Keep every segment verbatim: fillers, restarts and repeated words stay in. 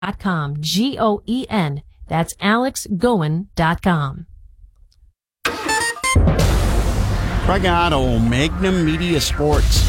dot com. G O E N. That's alex goen dot com. Craig Otto, Magnum Media Sports.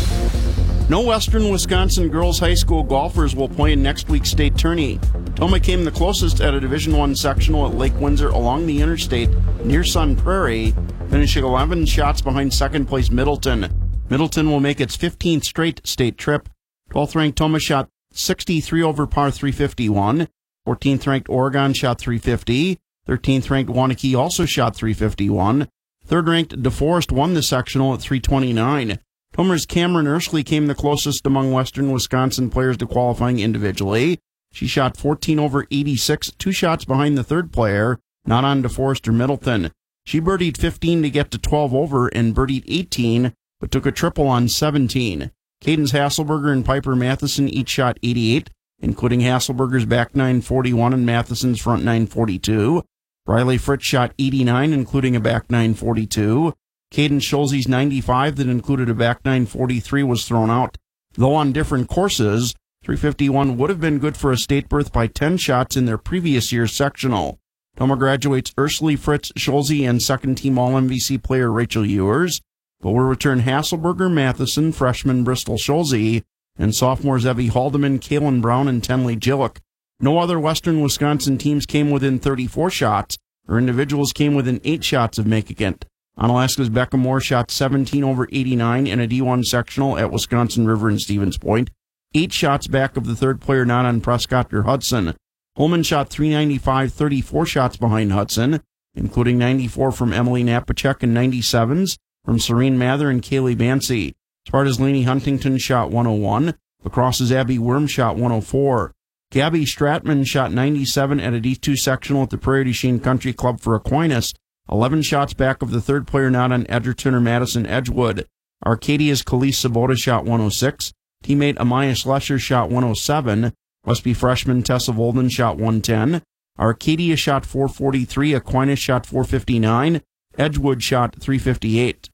No Western Wisconsin girls high school golfers will play in next week's state tourney. Toma came the closest at a Division One sectional at Lake Windsor along the interstate near Sun Prairie, finishing eleven shots behind second place Middleton. Middleton will make its fifteenth straight state trip. twelfth ranked Toma shot sixty-three over par three fifty-one. fourteenth ranked Oregon shot three fifty. thirteenth ranked Waunakee also shot three fifty-one. third ranked DeForest won the sectional at three twenty-nine. Tomer's Cameron Erskly came the closest among Western Wisconsin players to qualifying individually. She shot fourteen over eighty-six, two shots behind the third player, not on DeForest or Middleton. She birdied fifteen to get to twelve over and birdied eighteen, but took a triple on seventeen. Cadence Hasselberger and Piper Matheson each shot eighty-eight, including Hasselberger's back nine forty-one and Matheson's front nine forty-two. Riley Fritz shot eighty-nine, including a back nine forty-two. Cadence Schulze's ninety-five that included a back nine forty-three was thrown out. Though on different courses, three fifty-one would have been good for a state berth by ten shots in their previous year's sectional. Toma graduates Erskly, Fritz, Schulze, and second-team All-M V C player Rachel Ewers, but will return Hasselberger, Matheson, freshman Bristol Schulze, and sophomores Evie Haldeman, Kaylin Brown, and Tenley Gillick. No other Western Wisconsin teams came within thirty-four shots, or individuals came within eight shots of making it. Onalaska's Becca Moore shot seventeen over eighty-nine in a D one sectional at Wisconsin River and Stevens Point, eight shots back of the third player not on Prescott or Hudson. Holman shot three ninety-five, thirty-four shots behind Hudson, including ninety-four from Emily Napachek and ninety-sevens from Serene Mather and Kaylee Bancy. Sparta's Lainey Huntington shot one oh one. Lacrosse's Abby Worm shot one oh four. Gabby Stratman shot ninety-seven at a D two sectional at the Prairie du Chien Country Club for Aquinas, eleven shots back of the third player not on Edgerton or Madison Edgewood. Arcadia's Khalees Sabota shot one oh six. Teammate Amaya Schlescher shot one oh seven. Westby freshman Tessa Volden shot one ten. Arcadia shot four forty-three. Aquinas shot four fifty-nine. Edgewood shot three fifty-eight.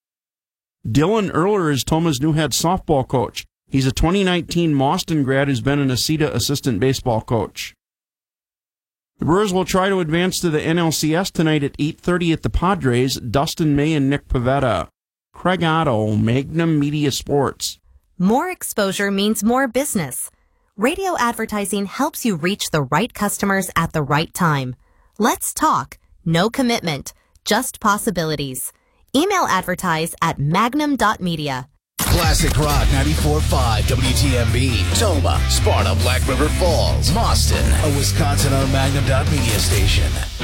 Dylan Erler is Toma's new head softball coach. He's a twenty nineteen Mauston grad who's been an A C E D A assistant baseball coach. The Brewers will try to advance to the N L C S tonight at eight thirty at the Padres. Dustin May and Nick Pavetta. Craig Otto, Magnum Media Sports. More exposure means more business. Radio advertising helps you reach the right customers at the right time. Let's talk. No commitment. Just possibilities. Email advertise at magnum dot media. Classic Rock ninety-four point five W T M B. Toma, Sparta, Black River Falls, Mauston, a Wisconsin on Magnum dot media station.